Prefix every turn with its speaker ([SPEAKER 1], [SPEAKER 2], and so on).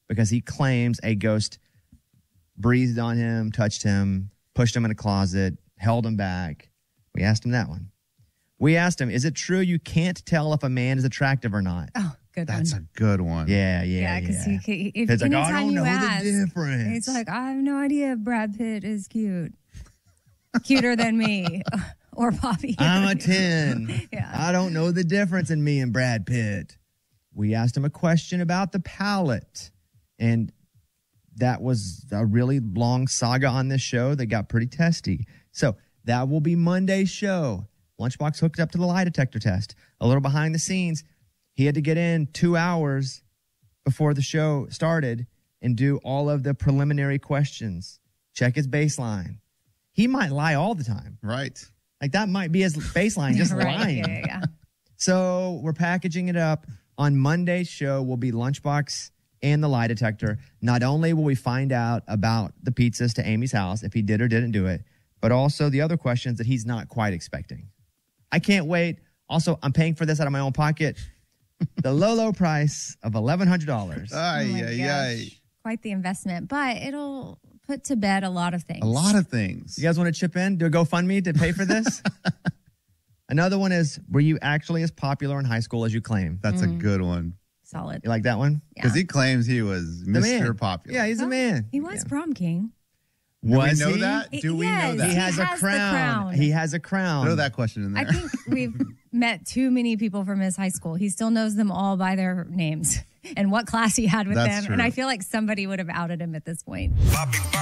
[SPEAKER 1] because he claims a ghost breathed on him, touched him, pushed him in a closet, held him back. We asked him that one. We asked him, is it true you can't tell if a man is attractive or not?
[SPEAKER 2] Oh, good one.
[SPEAKER 3] That's a good one.
[SPEAKER 1] Yeah.
[SPEAKER 2] Because if
[SPEAKER 1] It's like,
[SPEAKER 2] anytime
[SPEAKER 1] I don't
[SPEAKER 2] you
[SPEAKER 1] know
[SPEAKER 2] ask,
[SPEAKER 1] the difference.
[SPEAKER 2] it's like, I have no idea if Brad Pitt is cute. Cuter than me. Or Bobby.
[SPEAKER 1] I'm a 10.
[SPEAKER 2] Yeah.
[SPEAKER 1] I don't know the difference in me and Brad Pitt. We asked him a question about the palate. And that was a really long saga on this show that got pretty testy. So that will be Monday's show. Lunchbox hooked up to the lie detector test. A little behind the scenes, he had to get in 2 hours before the show started and do all of the preliminary questions. Check his baseline. He might lie all the time.
[SPEAKER 3] Right.
[SPEAKER 1] Like that might be his baseline, just lying.
[SPEAKER 2] Yeah.
[SPEAKER 1] So we're packaging it up. On Monday's show will be Lunchbox and the lie detector. Not only will we find out about the pizzas to Amy's house, if he did or didn't do it, but also the other questions that he's not quite expecting. I can't wait. Also, I'm paying for this out of my own pocket. The low price of $1,100.
[SPEAKER 3] Ay.
[SPEAKER 2] Quite the investment, but it'll put to bed a lot of things.
[SPEAKER 3] A lot of things.
[SPEAKER 1] You guys want to chip in? Do a GoFundMe to pay for this? Another one is, were you actually as popular in high school as you claim?
[SPEAKER 3] That's a good one.
[SPEAKER 2] Solid.
[SPEAKER 1] You like that one?
[SPEAKER 3] Because he claims he was
[SPEAKER 1] The man.
[SPEAKER 3] Mr. Popular.
[SPEAKER 1] Yeah, he's a man.
[SPEAKER 2] He was prom king.
[SPEAKER 3] Do we
[SPEAKER 1] Was
[SPEAKER 3] know
[SPEAKER 1] he?
[SPEAKER 3] that? Do we know
[SPEAKER 2] Yes.
[SPEAKER 3] that?
[SPEAKER 1] He has a
[SPEAKER 2] has the
[SPEAKER 1] crown.
[SPEAKER 2] crown.
[SPEAKER 1] He has a crown.
[SPEAKER 3] Throw that question in there.
[SPEAKER 2] I think we've met too many people from his high school. He still knows them all by their names and what class he had with
[SPEAKER 3] That's
[SPEAKER 2] them.
[SPEAKER 3] true.
[SPEAKER 2] And I feel like somebody would have outed him at this point.